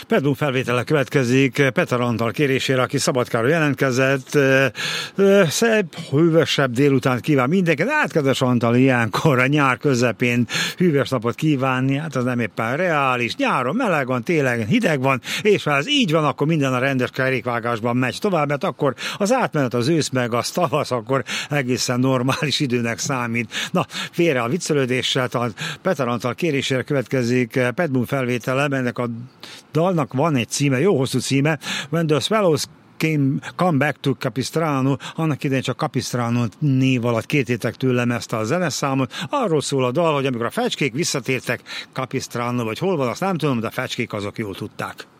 Pedum felvétele következik Peter Antal kérésére, aki Szabadkáról jelentkezett. Szebb, hűvösebb délután kíván mindenkinek. Hát, kedves Antal, ilyenkor a nyár közepén hűvös napot kívánni, hát az nem éppen reális. Nyáron meleg van, télen hideg van, és ha ez így van, akkor minden a rendes kerékvágásban megy tovább, mert akkor az átmenet az ősz meg az tavasz, akkor egészen normális időnek számít. Na, félre a viccelődéssel, tehát Peter Antal kérésére következik Pedum felvétele, ennek a dalnak van egy címe, jó hosszú címe, When the Swallows Come Back to Capistrano, annak idején csak Capistrano név alatt kértétek tőlem ezt a zeneszámot. Arról szól a dal, hogy amikor a fecskék visszatértek Capistrano, vagy hol van, azt nem tudom, de a fecskék azok jól tudták.